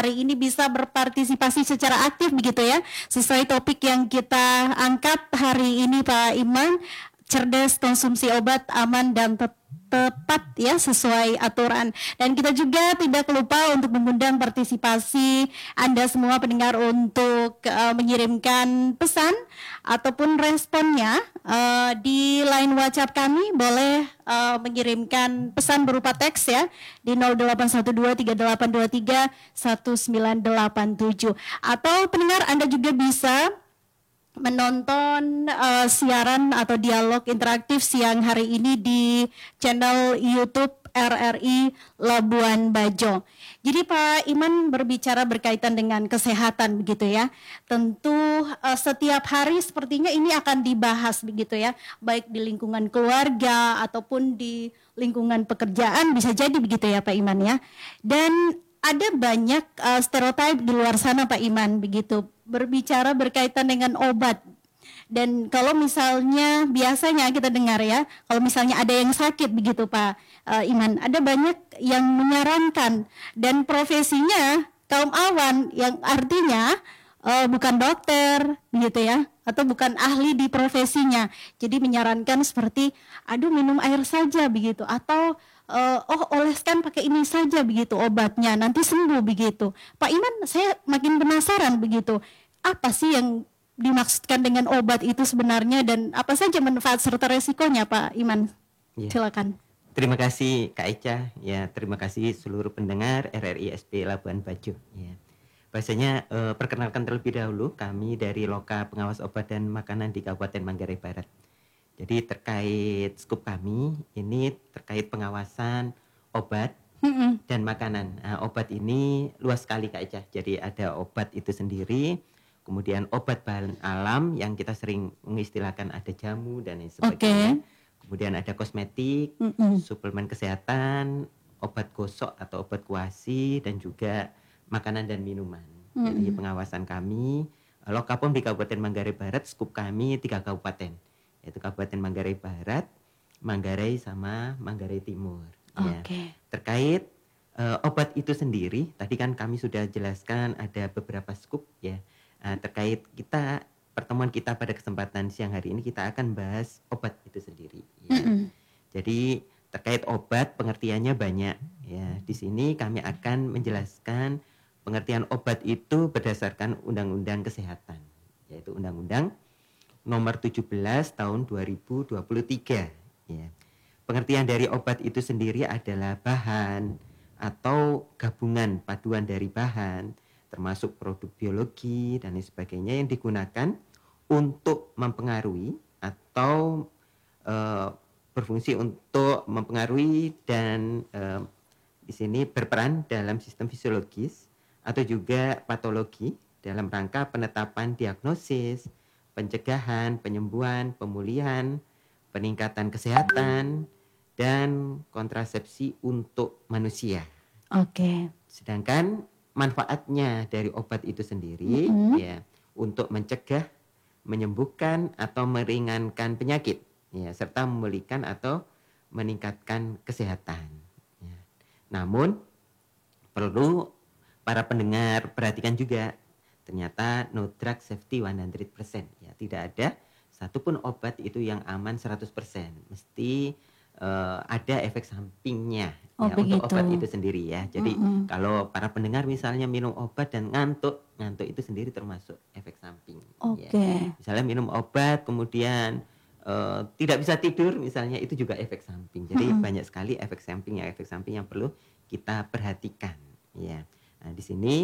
hari ini bisa berpartisipasi secara aktif begitu ya, sesuai topik yang kita angkat hari ini Pak Iman, cerdas konsumsi obat aman dan tepat ya sesuai aturan. Dan kita juga tidak lupa untuk mengundang partisipasi Anda semua pendengar untuk mengirimkan pesan ataupun responnya di line WhatsApp kami. Boleh mengirimkan pesan berupa teks ya di 081238231987, atau pendengar Anda juga bisa menonton siaran atau dialog interaktif siang hari ini di channel YouTube RRI Labuan Bajo. Jadi Pak Iman berbicara berkaitan dengan kesehatan begitu ya. Tentu setiap hari sepertinya ini akan dibahas begitu ya, baik di lingkungan keluarga ataupun di lingkungan pekerjaan, bisa jadi begitu ya Pak Iman ya. Dan ada banyak stereotip di luar sana Pak Iman begitu, berbicara berkaitan dengan obat. Dan kalau misalnya biasanya kita dengar ya, kalau misalnya ada yang sakit begitu Pak Iman, ada banyak yang menyarankan dan profesinya kaum awan, yang artinya bukan dokter begitu ya, atau bukan ahli di profesinya. Jadi menyarankan seperti aduh minum air saja begitu, atau oleskan pakai ini saja begitu obatnya, nanti sembuh begitu. Pak Iman, saya makin penasaran begitu. Apa sih yang dimaksudkan dengan obat itu sebenarnya, dan apa saja manfaat serta resikonya Pak Iman? Ya. Silakan. Terima kasih Kak Eca. Ya, terima kasih seluruh pendengar RRI SP Labuan Bajo. Ya. Bahasanya perkenalkan terlebih dahulu, kami dari Loka Pengawas Obat dan Makanan di Kabupaten Manggarai Barat. Jadi terkait skup kami ini terkait pengawasan obat dan makanan. Nah, obat ini luas sekali Kak Eca. Jadi ada obat itu sendiri, kemudian obat bahan alam yang kita sering mengistilahkan ada jamu dan lain sebagainya. Kemudian ada kosmetik, suplemen kesehatan, obat gosok atau obat kuasi, dan juga makanan dan minuman. Jadi pengawasan kami, Lokapom di Kabupaten Manggarai Barat, skup kami 3 kabupaten. Yaitu Kabupaten Manggarai Barat, Manggarai sama Manggarai Timur. Ya. Terkait obat itu sendiri, tadi kan kami sudah jelaskan ada beberapa skup ya. Terkait pertemuan kita pada kesempatan siang hari ini, kita akan bahas obat itu sendiri. Ya. Jadi terkait obat pengertiannya banyak. Ya, di sini kami akan menjelaskan pengertian obat itu berdasarkan Undang-Undang Kesehatan, yaitu Undang-Undang Nomor 17 Tahun 2023. Ya. Pengertian dari obat itu sendiri adalah bahan atau gabungan paduan dari bahan, termasuk produk biologi dan lain sebagainya, yang digunakan untuk mempengaruhi atau berfungsi untuk mempengaruhi dan di sini berperan dalam sistem fisiologis atau juga patologi dalam rangka penetapan diagnosis, pencegahan, penyembuhan, pemulihan, peningkatan kesehatan, dan kontrasepsi untuk manusia. Sedangkan manfaatnya dari obat itu sendiri ya untuk mencegah, menyembuhkan atau meringankan penyakit, ya, serta memulihkan atau meningkatkan kesehatan. Ya. Namun perlu para pendengar perhatikan juga, ternyata no drug safety 100%. Ya, tidak ada satupun obat itu yang aman 100%. Mesti ada efek sampingnya ya, untuk obat itu sendiri ya. Jadi kalau para pendengar misalnya minum obat dan ngantuk itu sendiri termasuk efek samping. Ya. Misalnya minum obat kemudian tidak bisa tidur misalnya, itu juga efek samping. Jadi banyak sekali efek samping yang perlu kita perhatikan. Ya. Nah, di sini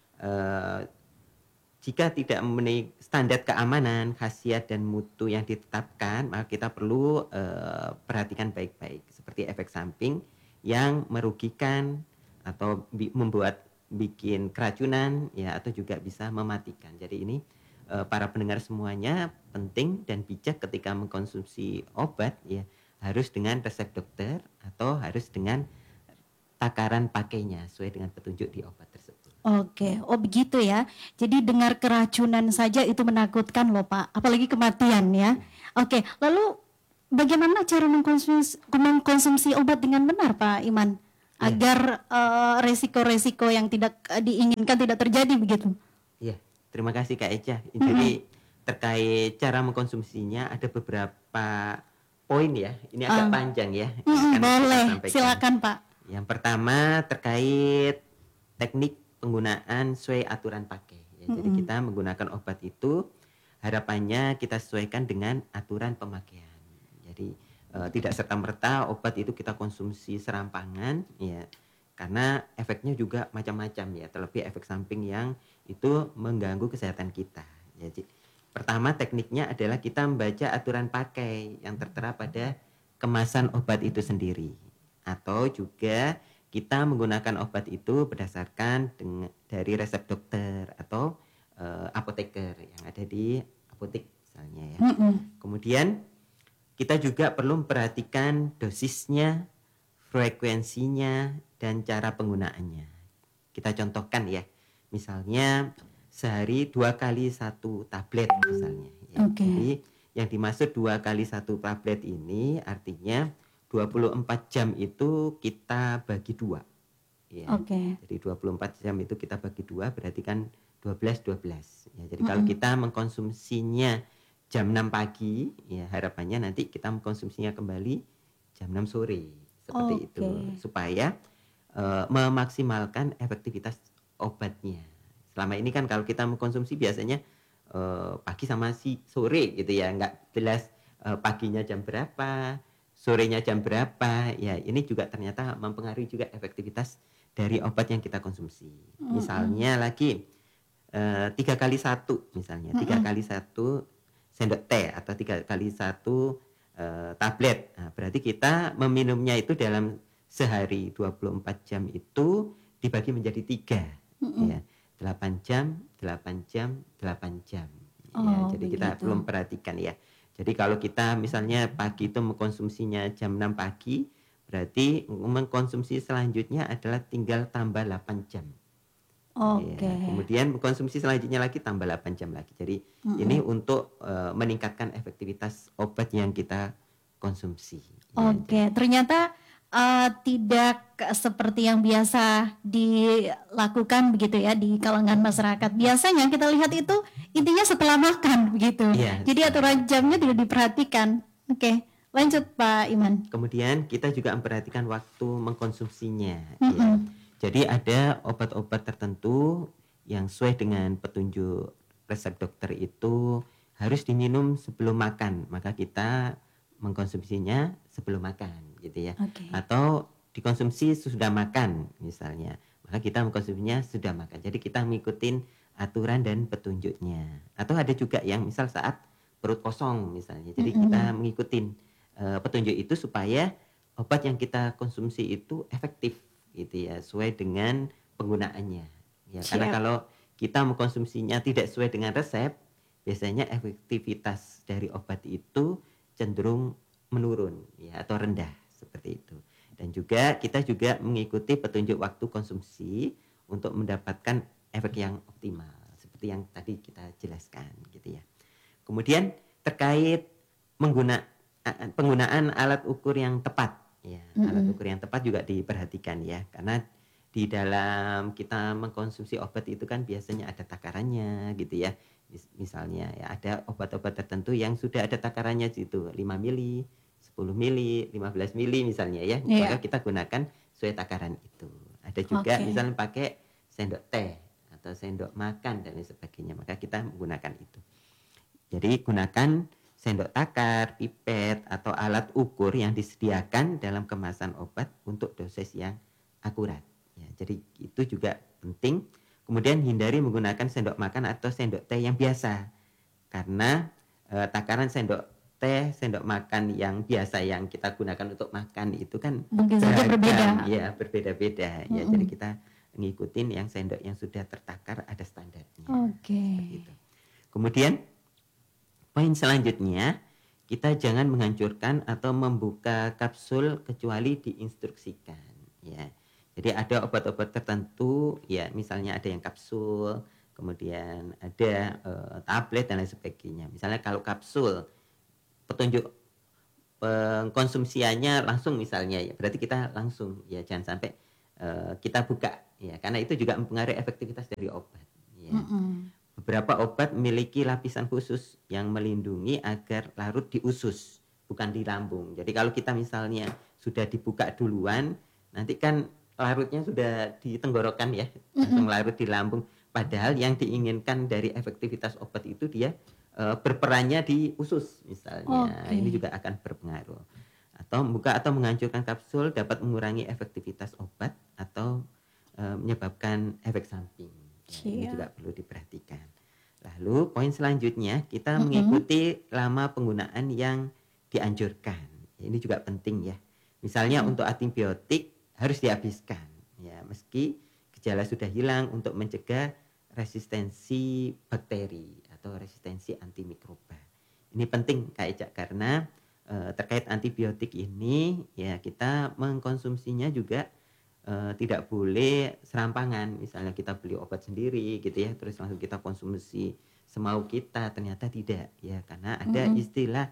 jika tidak memenuhi standar keamanan, khasiat dan mutu yang ditetapkan, maka kita perlu perhatikan baik-baik, seperti efek samping yang merugikan atau bikin keracunan ya, atau juga bisa mematikan. Jadi ini para pendengar semuanya penting dan bijak ketika mengkonsumsi obat ya, harus dengan resep dokter atau harus dengan takaran pakainya sesuai dengan petunjuk di obat tersebut. Oh begitu ya. Jadi dengar keracunan saja itu menakutkan loh Pak, apalagi kematian ya. Lalu bagaimana cara mengkonsumsi obat dengan benar Pak Iman? Iya. agar resiko-resiko yang tidak diinginkan tidak terjadi begitu. Iya, terima kasih Kak Eca. Jadi terkait cara mengkonsumsinya ada beberapa poin ya. Ini agak panjang ya. Yang akan kita Boleh, sampaikan. silakan Pak. Yang pertama terkait teknik penggunaan sesuai aturan pakai. Ya, jadi kita menggunakan obat itu harapannya kita sesuaikan dengan aturan pemakaian. Jadi tidak serta-merta obat itu kita konsumsi serampangan, ya, karena efeknya juga macam-macam ya. Terlebih efek samping yang itu mengganggu kesehatan kita. Jadi pertama tekniknya adalah kita membaca aturan pakai yang tertera pada kemasan obat itu sendiri. Atau juga kita menggunakan obat itu berdasarkan dari resep dokter atau apoteker yang ada di apotek misalnya ya. Kemudian kita juga perlu memperhatikan dosisnya, frekuensinya, dan cara penggunaannya. Kita contohkan ya, misalnya sehari 2 kali 1 tablet misalnya. Ya. Jadi yang dimaksud 2 kali 1 tablet ini artinya 24 jam itu kita bagi 2. Ya. Jadi 24 jam itu kita bagi 2 berarti kan 12. Ya, jadi kalau kita mengkonsumsinya jam 6 pagi, ya harapannya nanti kita mengkonsumsinya kembali jam 6 sore. Seperti itu. Supaya memaksimalkan efektivitas obatnya. Selama ini kan kalau kita mengkonsumsi biasanya pagi sama sore gitu ya. Nggak jelas paginya jam berapa, sorenya jam berapa. Ya ini juga ternyata mempengaruhi juga efektivitas dari obat yang kita konsumsi. Misalnya lagi 3 kali 1 misalnya. 3 kali 1 sendok teh atau 3 kali 1 tablet. Nah, berarti kita meminumnya itu dalam sehari 24 jam itu dibagi menjadi 3. Ya, 8 jam, 8 jam, 8 jam. Ya, jadi kita perlu memperhatikan ya. Jadi kalau kita misalnya pagi itu mengkonsumsinya jam 6 pagi, berarti mengkonsumsi selanjutnya adalah tinggal tambah 8 jam. Ya, kemudian konsumsi selanjutnya lagi tambah 8 jam lagi. Jadi ini untuk meningkatkan efektivitas obat yang kita konsumsi. Ya, Ternyata tidak seperti yang biasa dilakukan begitu ya di kalangan masyarakat. Biasanya kita lihat itu intinya setelah makan begitu. Ya, jadi aturan jamnya tidak diperhatikan. Lanjut Pak Iman. Kemudian kita juga memperhatikan waktu mengkonsumsinya. Ya. Jadi ada obat-obat tertentu yang sesuai dengan petunjuk resep dokter itu harus diminum sebelum makan. Maka kita mengkonsumsinya sebelum makan gitu ya. Atau dikonsumsi sesudah makan misalnya. Maka kita mengkonsumsinya sudah makan. Jadi kita mengikuti aturan dan petunjuknya. Atau ada juga yang misal saat perut kosong misalnya. Jadi kita mengikuti petunjuk itu supaya obat yang kita konsumsi itu efektif gitu ya, sesuai dengan penggunaannya. Ya, karena kalau kita mengkonsumsinya tidak sesuai dengan resep, biasanya efektivitas dari obat itu cenderung menurun ya atau rendah seperti itu. Dan juga kita juga mengikuti petunjuk waktu konsumsi untuk mendapatkan efek yang optimal seperti yang tadi kita jelaskan gitu ya. Kemudian terkait penggunaan alat ukur yang tepat. Ya, alat ukur yang tepat juga diperhatikan ya, karena di dalam kita mengkonsumsi obat itu kan biasanya ada takarannya gitu ya. Misalnya ya ada obat-obat tertentu yang sudah ada takarannya gitu, 5 mili, 10 mili, 15 mili misalnya ya. Maka kita gunakan sesuai takaran itu. Ada juga misalnya pakai sendok teh atau sendok makan dan lain sebagainya, maka kita menggunakan itu. Jadi gunakan sendok takar, pipet, atau alat ukur yang disediakan dalam kemasan obat untuk dosis yang akurat. Ya, jadi itu juga penting. Kemudian hindari menggunakan sendok makan atau sendok teh yang biasa. Karena takaran sendok teh, sendok makan yang biasa yang kita gunakan untuk makan itu kan mungkin saja berbeda. Ya, berbeda-beda. Ya, jadi kita ngikutin yang sendok yang sudah tertakar ada standarnya. Gitu. Kemudian poin selanjutnya, kita jangan menghancurkan atau membuka kapsul kecuali diinstruksikan. Ya, jadi ada obat-obat tertentu, ya misalnya ada yang kapsul, kemudian ada tablet dan lain sebagainya. Misalnya kalau kapsul, petunjuk pengkonsumsiannya langsung misalnya, ya berarti kita langsung ya jangan sampai kita buka ya, karena itu juga mempengaruhi efektivitas dari obat ya. Mm-mm. Beberapa obat memiliki lapisan khusus yang melindungi agar larut di usus, bukan di lambung. Jadi kalau kita misalnya sudah dibuka duluan, nanti kan larutnya sudah di tenggorokan ya, langsung larut di lambung. Padahal yang diinginkan dari efektivitas obat itu dia berperannya di usus misalnya. Oke. Ini juga akan berpengaruh. Atau membuka atau menghancurkan kapsul dapat mengurangi efektivitas obat atau menyebabkan efek samping. Ya, ini juga Siap. perlu diperhatikan. Lalu poin selanjutnya kita Mm-mm. mengikuti lama penggunaan yang dianjurkan. Ini juga penting ya. Misalnya untuk antibiotik harus dihabiskan ya, meski gejala sudah hilang untuk mencegah resistensi bakteri atau resistensi antimikroba. Ini penting Kak Eca karena terkait antibiotik ini ya kita mengkonsumsinya juga tidak boleh serampangan. Misalnya kita beli obat sendiri gitu ya, terus langsung kita konsumsi semau kita, ternyata tidak ya, karena ada istilah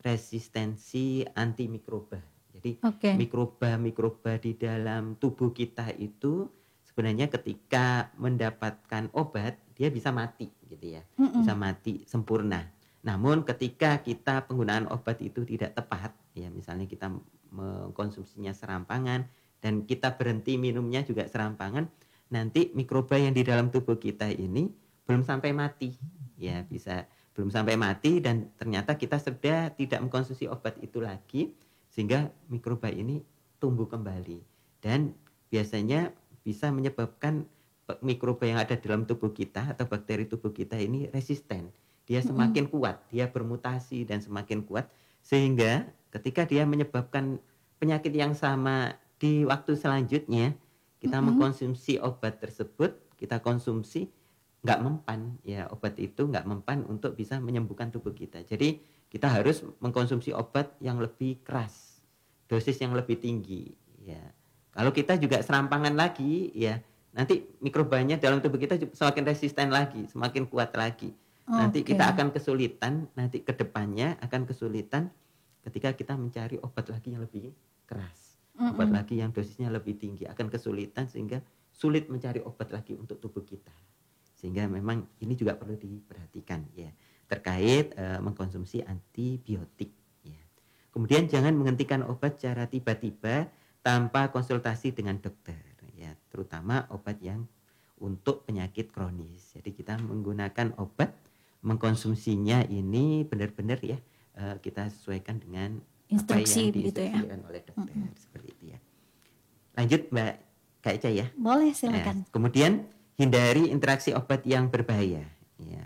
resistensi antimikroba. Jadi Oke. mikroba-mikroba di dalam tubuh kita itu sebenarnya ketika mendapatkan obat dia bisa mati gitu ya, bisa mati sempurna. Namun ketika kita penggunaan obat itu tidak tepat ya, misalnya kita mengkonsumsinya serampangan dan kita berhenti minumnya juga serampangan, nanti mikroba yang di dalam tubuh kita ini belum sampai mati ya, bisa belum sampai mati dan ternyata kita sudah tidak mengkonsumsi obat itu lagi sehingga mikroba ini tumbuh kembali dan biasanya bisa menyebabkan mikroba yang ada dalam tubuh kita atau bakteri tubuh kita ini resisten. Dia semakin kuat, dia bermutasi dan semakin kuat sehingga ketika dia menyebabkan penyakit yang sama di waktu selanjutnya kita mengkonsumsi obat tersebut, kita konsumsi nggak mempan ya, obat itu nggak mempan untuk bisa menyembuhkan tubuh kita. Jadi kita harus mengkonsumsi obat yang lebih keras, dosis yang lebih tinggi ya. Kalau kita juga serampangan lagi ya, nanti mikrobanya dalam tubuh kita semakin resisten lagi, semakin kuat lagi. Nanti Oke. kita akan kesulitan, nanti ke depannya akan kesulitan ketika kita mencari obat lagi yang lebih keras. Obat lagi yang dosisnya lebih tinggi, akan kesulitan sehingga sulit mencari obat lagi untuk tubuh kita. Sehingga memang ini juga perlu diperhatikan ya, terkait mengkonsumsi antibiotik ya. Kemudian jangan menghentikan obat secara tiba-tiba tanpa konsultasi dengan dokter ya, terutama obat yang untuk penyakit kronis. Jadi kita menggunakan obat, mengkonsumsinya ini benar-benar ya kita sesuaikan dengan Instruksi apa yang begitu ya. diinstruksikan oleh dokter seperti itu ya. Lanjut Mbak Kak Eca ya. Boleh, Nah, silakan. kemudian hindari interaksi obat yang berbahaya ya.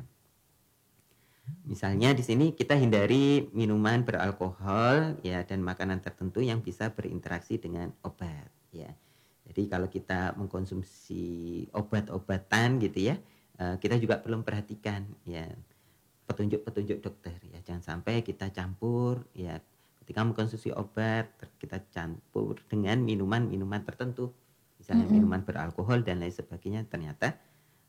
Misalnya di sini kita hindari minuman beralkohol ya dan makanan tertentu yang bisa berinteraksi dengan obat ya. Jadi kalau kita mengkonsumsi obat-obatan gitu ya, kita juga perlu perhatikan ya petunjuk-petunjuk dokter ya. Jangan sampai kita campur ya, ketika mengkonsumsi obat kita campur dengan minuman-minuman tertentu. Misalnya minuman beralkohol dan lain sebagainya, ternyata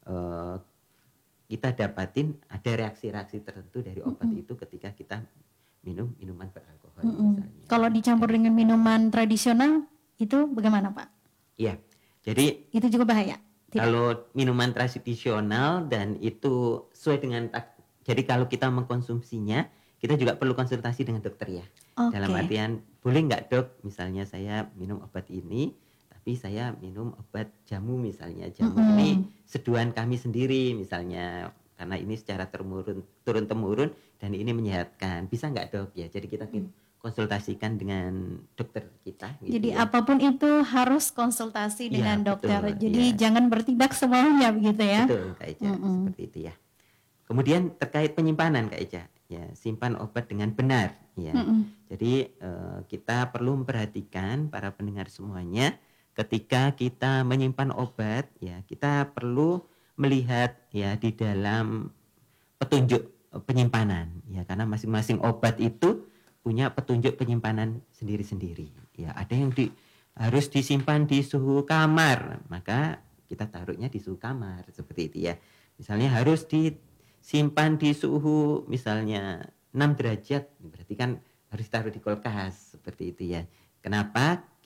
kita dapatin ada reaksi-reaksi tertentu dari obat itu ketika kita minum minuman beralkohol misalnya. Kalau dicampur dengan minuman tradisional itu bagaimana, Pak? Iya. Jadi Itu juga bahaya? Tidak. kalau minuman tradisional dan itu sesuai dengan jadi kalau kita mengkonsumsinya kita juga perlu konsultasi dengan dokter ya. Dalam Oke. artian boleh nggak dok, misalnya saya minum obat ini tapi saya minum obat jamu misalnya, jamu ini seduhan kami sendiri misalnya, karena ini secara turun-temurun dan ini menyehatkan, bisa nggak dok ya. Jadi kita konsultasikan dengan dokter kita gitu. Jadi ya. apapun itu harus konsultasi dengan Iya, dokter. betul, Jadi iya. jangan bertindak semaunya begitu ya. Betul Kak Eca, seperti itu ya. Kemudian terkait penyimpanan Kak Eca, ya simpan obat dengan benar ya. Jadi kita perlu memperhatikan para pendengar semuanya, ketika kita menyimpan obat ya kita perlu melihat ya di dalam petunjuk penyimpanan ya, karena masing-masing obat itu punya petunjuk penyimpanan sendiri-sendiri ya. Ada yang harus disimpan di suhu kamar, maka kita taruhnya di suhu kamar seperti itu ya. Misalnya harus disimpan di suhu misalnya 6 derajat, berarti kan harus taruh di kulkas seperti itu ya. Kenapa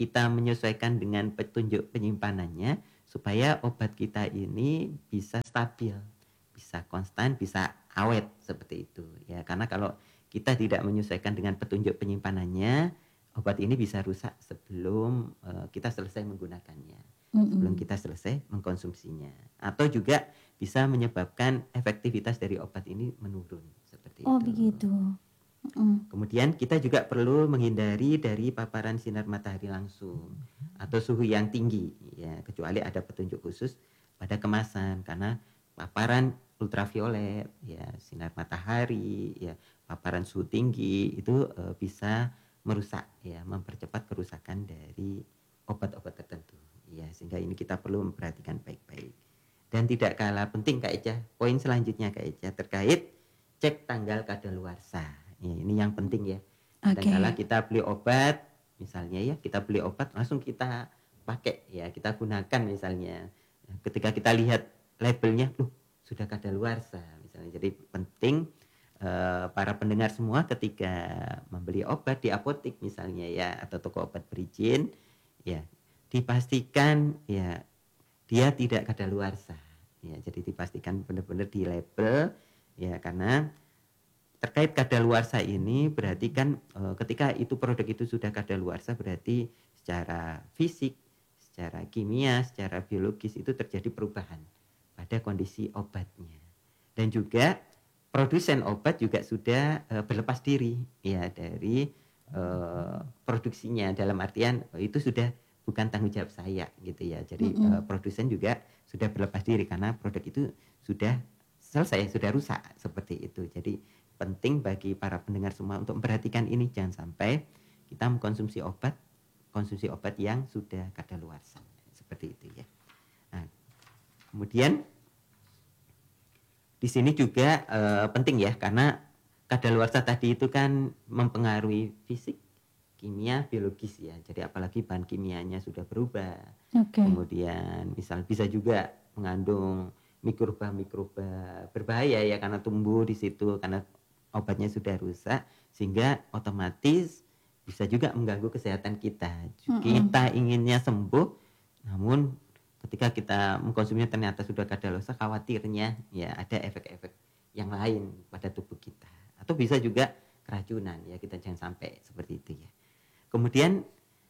kita menyesuaikan dengan petunjuk penyimpanannya supaya obat kita ini bisa stabil, bisa konstan, bisa awet seperti itu ya. Karena kalau kita tidak menyesuaikan dengan petunjuk penyimpanannya, obat ini bisa rusak sebelum kita selesai menggunakannya, sebelum kita selesai mengkonsumsinya, atau juga bisa menyebabkan efektivitas dari obat ini menurun seperti Oh itu. begitu. Mm. Kemudian kita juga perlu menghindari dari paparan sinar matahari langsung atau suhu yang tinggi ya, kecuali ada petunjuk khusus pada kemasan, karena paparan ultraviolet ya, sinar matahari ya, paparan suhu tinggi itu bisa merusak ya, mempercepat kerusakan dari obat-obat tertentu ya, sehingga ini kita perlu memperhatikan baik-baik. Dan tidak kalah penting Kak Eca, poin selanjutnya Kak Eca terkait cek tanggal kadaluarsa. Ya, ini yang penting ya. Kadang-kala kita beli obat, misalnya ya, kita beli obat langsung kita pakai ya, kita gunakan misalnya. Ketika kita lihat labelnya, sudah kadaluarsa misalnya. Jadi penting para pendengar semua ketika membeli obat di apotek misalnya ya, atau toko obat berizin ya, dipastikan ya dia tidak kadaluarsa. Ya, jadi dipastikan benar-benar di label ya, karena terkait kadaluarsa ini berarti kan ketika itu produk itu sudah kadaluarsa berarti secara fisik, secara kimia, secara biologis itu terjadi perubahan pada kondisi obatnya. Dan juga produsen obat juga sudah berlepas diri ya dari produksinya, dalam artian itu sudah bukan tanggung jawab saya gitu ya. Jadi produsen juga sudah berlepas diri karena produk itu sudah selesai, sudah rusak seperti itu. Jadi penting bagi para pendengar semua untuk memperhatikan ini, jangan sampai kita mengkonsumsi obat yang sudah kadaluarsa seperti itu ya. Nah, kemudian di sini juga penting ya, karena kadaluarsa tadi itu kan mempengaruhi fisik, kimia, biologis ya. Jadi apalagi bahan kimianya sudah berubah. Kemudian misal bisa juga mengandung mikroba berbahaya ya, karena tumbuh di situ, karena obatnya sudah rusak, sehingga otomatis bisa juga mengganggu kesehatan kita. Kita inginnya sembuh, namun ketika kita mengkonsumsinya ternyata sudah kadaluarsa, khawatirnya ya ada efek-efek yang lain pada tubuh kita. Atau bisa juga keracunan ya, kita jangan sampai seperti itu ya. Kemudian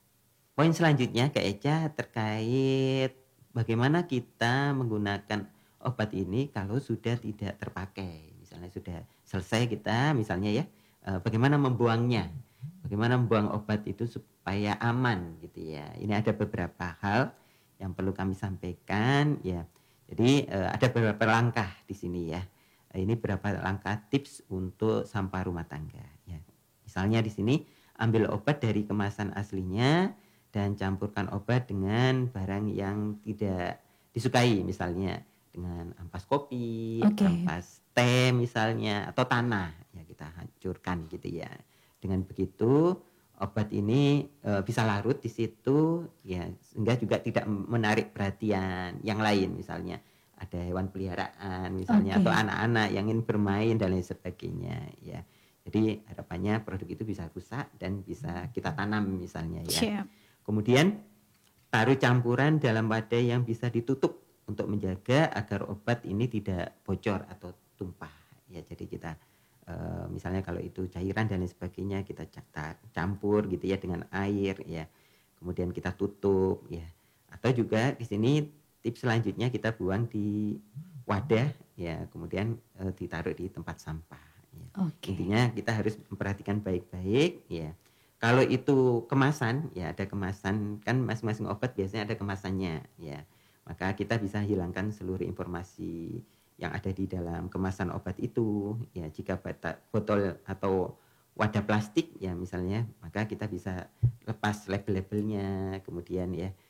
poin selanjutnya Kak Eca terkait bagaimana kita menggunakan obat ini kalau sudah tidak terpakai. Misalnya sudah selesai kita misalnya ya, bagaimana membuangnya, bagaimana membuang obat itu supaya aman gitu ya. Ini ada beberapa hal yang perlu kami sampaikan ya. Jadi ada beberapa langkah di sini ya. Ini beberapa langkah tips untuk sampah rumah tangga ya. Misalnya di sini ambil obat dari kemasan aslinya dan campurkan obat dengan barang yang tidak disukai, misalnya dengan ampas kopi, ampas teh misalnya, atau tanah ya, kita hancurkan gitu ya. Dengan begitu obat ini bisa larut di situ ya, sehingga juga tidak menarik perhatian yang lain, misalnya ada hewan peliharaan misalnya, atau anak-anak yang ingin bermain dan lain sebagainya ya. Jadi harapannya produk itu bisa rusak dan bisa kita tanam misalnya ya. Kemudian taruh campuran dalam wadah yang bisa ditutup untuk menjaga agar obat ini tidak bocor atau tumpah ya. Jadi kita misalnya kalau itu cairan dan lain sebagainya, kita campur gitu ya dengan air ya, kemudian kita tutup ya. Atau juga di sini tips selanjutnya, kita buang di wadah ya, kemudian ditaruh di tempat sampah ya. Intinya kita harus memperhatikan baik-baik ya. Kalau itu kemasan ya, ada kemasan, kan masing-masing obat biasanya ada kemasannya ya. Maka kita bisa hilangkan seluruh informasi yang ada di dalam kemasan obat itu ya. Jika botol atau wadah plastik ya misalnya, maka kita bisa lepas label-labelnya, kemudian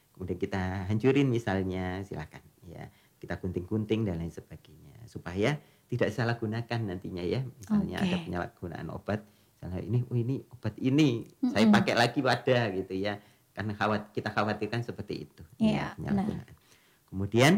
kita hancurin misalnya, silakan ya, kita gunting-gunting dan lain sebagainya supaya tidak salah gunakan nantinya ya. Misalnya ada penyalahgunaan obat, misalnya ini obat ini saya pakai lagi wadah gitu ya, karena kita khawatirkan seperti itu ya, penyalahgunaan. Kemudian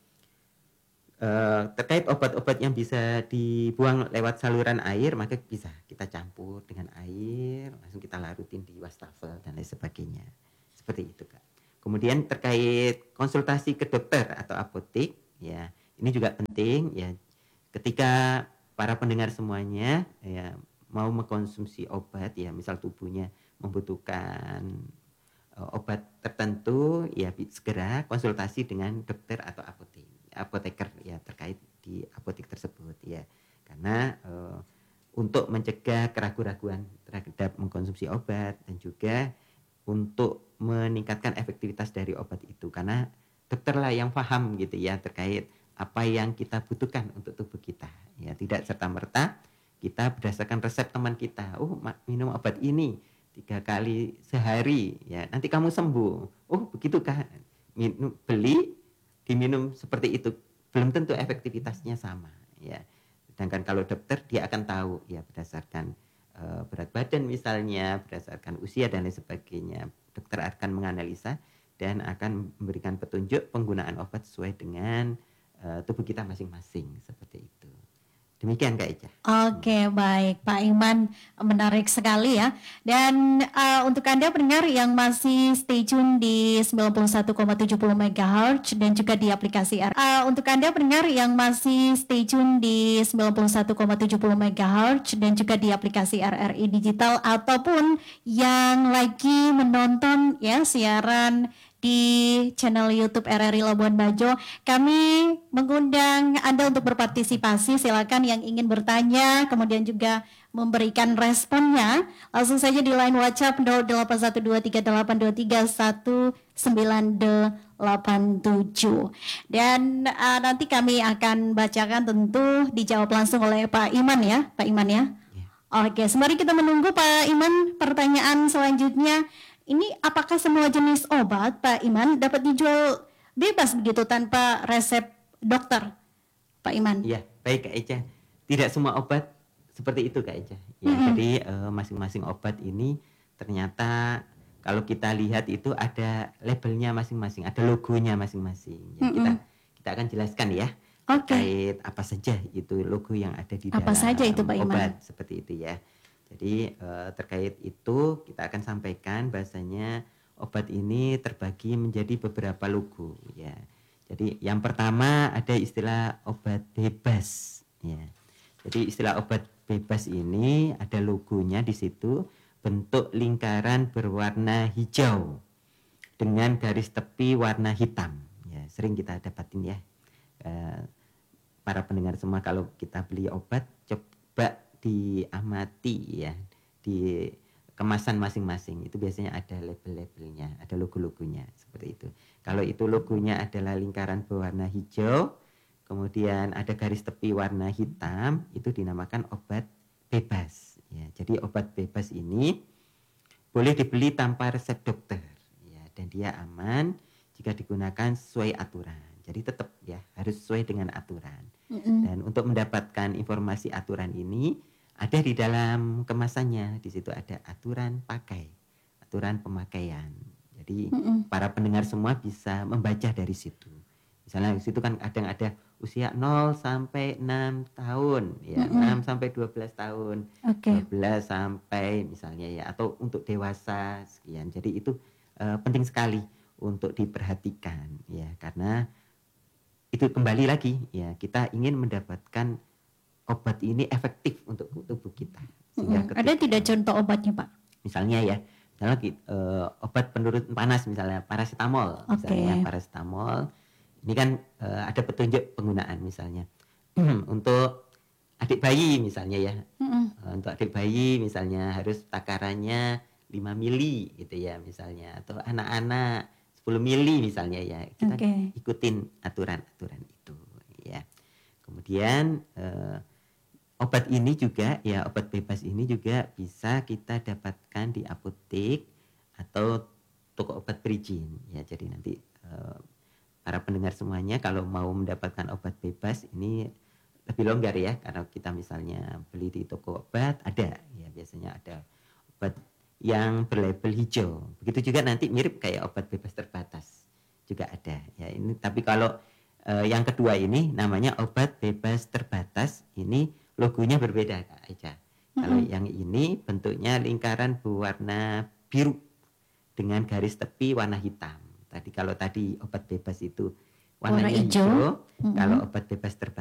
terkait obat-obat yang bisa dibuang lewat saluran air, maka bisa kita campur dengan air, langsung kita larutin di wastafel dan lain sebagainya. seperti itu Kak. Kemudian terkait konsultasi ke dokter atau apotek, ya ini juga penting ya. Ketika para pendengar semuanya ya mau mengkonsumsi obat ya, misal tubuhnya membutuhkan obat tertentu ya segera konsultasi dengan dokter atau apoteker ya terkait di apotek tersebut ya. Karena untuk mencegah keraguan-raguan terhadap mengkonsumsi obat dan juga untuk meningkatkan efektivitas dari obat itu, karena dokterlah yang paham gitu ya terkait apa yang kita butuhkan untuk tubuh kita ya, tidak serta-merta kita berdasarkan resep teman kita, minum obat ini 3 kali sehari ya nanti kamu sembuh, begitu kan, beli diminum seperti itu belum tentu efektivitasnya sama ya. Sedangkan kalau dokter dia akan tahu ya berdasarkan berat badan misalnya, berdasarkan usia dan lain sebagainya. Dokter akan menganalisa dan akan memberikan petunjuk penggunaan obat sesuai dengan tubuh kita masing-masing seperti itu. Demikian Kak Eca. Oke, baik Pak Iman, menarik sekali ya. Dan untuk Anda pendengar yang masih stay tune di 91,70 MHz dan juga di aplikasi untuk Anda pendengar yang masih stay tune di 91,70 MHz dan juga di aplikasi RRI Digital ataupun yang lagi menonton ya siaran di channel YouTube RRI Labuan Bajo, kami mengundang Anda untuk berpartisipasi. Silakan yang ingin bertanya, kemudian juga memberikan responnya, langsung saja di line WhatsApp 081238231987. Dan nanti kami akan bacakan, tentu dijawab langsung oleh Pak Iman ya, Pak Iman ya. Oke, sembari kita menunggu Pak Iman, pertanyaan selanjutnya. Ini apakah semua jenis obat, Pak Iman, dapat dijual bebas begitu tanpa resep dokter, Pak Iman? Iya, baik Kak Eca. Tidak semua obat seperti itu Kak Eca. Ya, jadi masing-masing obat ini ternyata kalau kita lihat itu ada labelnya masing-masing, ada logonya masing-masing. Ya, kita akan jelaskan ya terkait apa saja itu logo yang ada di dalam saja itu, Pak Iman? obat seperti itu ya. Jadi terkait itu kita akan sampaikan bahasanya obat ini terbagi menjadi beberapa logo ya. Jadi yang pertama ada istilah obat bebas ya. Jadi istilah obat bebas ini ada logonya di situ, bentuk lingkaran berwarna hijau dengan garis tepi warna hitam ya. Sering kita dapatin ya. Para pendengar semua kalau kita beli obat coba diamati ya di kemasan masing-masing itu biasanya ada label-labelnya, ada logo-logonya seperti itu. Kalau itu logonya adalah lingkaran berwarna hijau, kemudian ada garis tepi warna hitam, itu dinamakan obat bebas ya. Jadi obat bebas ini boleh dibeli tanpa resep dokter ya, dan dia aman jika digunakan sesuai aturan. Jadi tetap ya harus sesuai dengan aturan. Dan untuk mendapatkan informasi aturan ini ada di dalam kemasannya. Di situ ada aturan pakai, aturan pemakaian. Jadi para pendengar semua bisa membaca dari situ. Misalnya di situ kan kadang ada usia 0 sampai 6 tahun ya, 6 sampai 12 tahun. 12 sampai misalnya ya, atau untuk dewasa sekian. Jadi itu penting sekali untuk diperhatikan ya, karena itu kembali lagi ya, kita ingin mendapatkan obat ini efektif untuk tubuh kita. Ada tidak contoh obatnya Pak? Misalnya ya, misalnya obat penurun panas misalnya paracetamol, misalnya paracetamol. Ini kan ada petunjuk penggunaan misalnya untuk adik bayi misalnya ya. Untuk adik bayi misalnya harus takarannya 5 mili gitu ya misalnya, atau anak-anak 10 mili misalnya ya. Kita ikutin aturan-aturan itu ya. Kemudian obat ini juga ya, obat bebas ini juga bisa kita dapatkan di apotek atau toko obat berizin ya. Jadi nanti para pendengar semuanya kalau mau mendapatkan obat bebas ini lebih longgar ya, karena kita misalnya beli di toko obat ada ya, biasanya ada obat yang berlabel hijau. Begitu juga nanti mirip kayak obat bebas terbatas juga ada ya. Ini tapi kalau yang kedua ini namanya obat bebas terbatas, ini logonya berbeda Kak Eca. Kalau yang ini bentuknya lingkaran berwarna biru dengan garis tepi warna hitam. Tadi kalau tadi obat bebas itu Warna warnanya hijau. hijau, kalau obat bebas